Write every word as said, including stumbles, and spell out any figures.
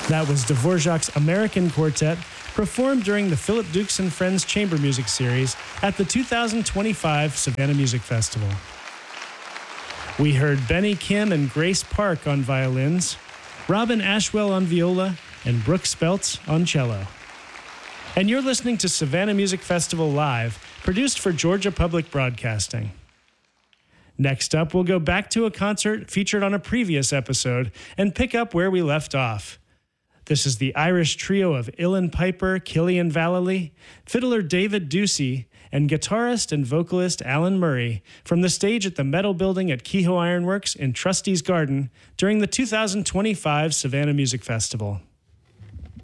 That was Dvorak's American Quartet, performed during the Philip Dukes and Friends Chamber Music Series at the two thousand twenty-five Savannah Music Festival. We heard Benny Kim and Grace Park on violins, Robin Ashwell on viola, and Brooke Speltz on cello. And you're listening to Savannah Music Festival Live, produced for Georgia Public Broadcasting. Next up, we'll go back to a concert featured on a previous episode and pick up where we left off. This is the Irish trio of Ilan Piper, Killian Vallely, fiddler David Ducey, and guitarist and vocalist Alan Murray from the stage at the Metal Building at Kehoe Ironworks in Trustee's Garden during the two thousand twenty-five Savannah Music Festival.